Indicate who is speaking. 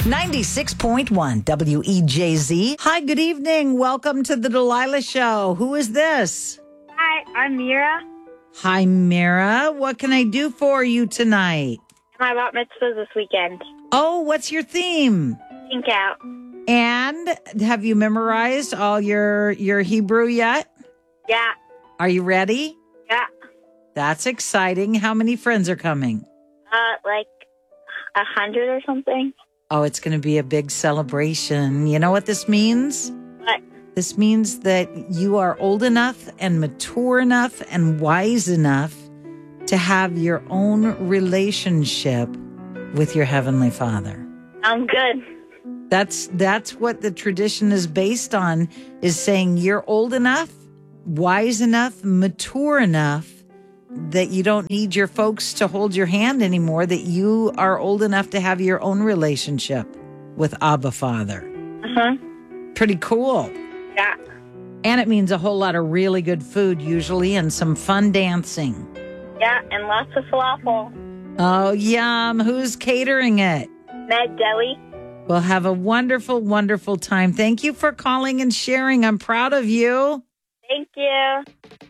Speaker 1: 96.1 WEJZ. Hi, good evening. Welcome to the Delilah Show. Who is this?
Speaker 2: Hi, I'm Mira.
Speaker 1: Hi, Mira. What can I do for you tonight?
Speaker 2: My bat mitzvah this weekend.
Speaker 1: Oh, what's your theme?
Speaker 2: Pink out.
Speaker 1: And have you memorized all your Hebrew yet?
Speaker 2: Yeah.
Speaker 1: Are you ready?
Speaker 2: Yeah.
Speaker 1: That's exciting. How many friends are coming?
Speaker 2: Like 100 or something.
Speaker 1: Oh, it's going to be a big celebration. You know what this means?
Speaker 2: What?
Speaker 1: This means that you are old enough and mature enough and wise enough to have your own relationship with your Heavenly Father.
Speaker 2: I'm good.
Speaker 1: That's what the tradition is based on, is saying you're old enough, wise enough, mature enough that you don't need your folks to hold your hand anymore, that you are old enough to have your own relationship with Abba Father.
Speaker 2: Uh-huh.
Speaker 1: Pretty cool.
Speaker 2: Yeah.
Speaker 1: And it means a whole lot of really good food usually and some fun dancing.
Speaker 2: Yeah, and lots of falafel.
Speaker 1: Oh, yum. Who's catering it?
Speaker 2: Med Deli.
Speaker 1: We'll have a wonderful, wonderful time. Thank you for calling and sharing. I'm proud of you.
Speaker 2: Thank you.